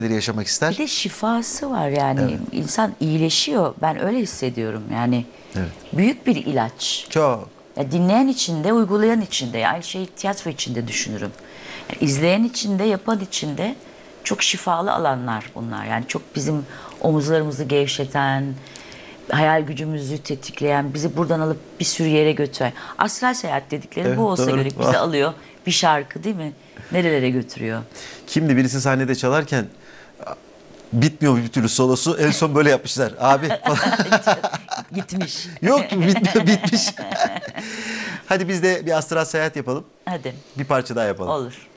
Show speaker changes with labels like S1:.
S1: yaşamak ister.
S2: Bir de şifası var yani.
S1: Evet.
S2: İnsan iyileşiyor. Ben öyle hissediyorum yani.
S1: Evet.
S2: Büyük bir ilaç.
S1: Çok.
S2: Ya dinleyen için de, uygulayan için de. Aynı şeyi tiyatro için de düşünürüm. Yani izleyen için de, yapan için de çok şifalı alanlar bunlar. Yani çok bizim omuzlarımızı gevşeten, hayal gücümüzü tetikleyen, bizi buradan alıp bir sürü yere götüren. Astral seyahat dedikleri
S1: Evet,
S2: bu olsa
S1: doğru.
S2: gerek. Bizi alıyor. Bir şarkı değil mi? Nerelere götürüyor?
S1: Kimdi birisi sahnede çalarken bitmiyor bir türlü solosu. En son böyle yapmışlar. Abi falan.
S2: Gitmiş.
S1: Yok bitmiyor, bitmiş. Hadi biz de bir astral seyahat yapalım.
S2: Hadi
S1: Bir parça daha yapalım.
S2: olur.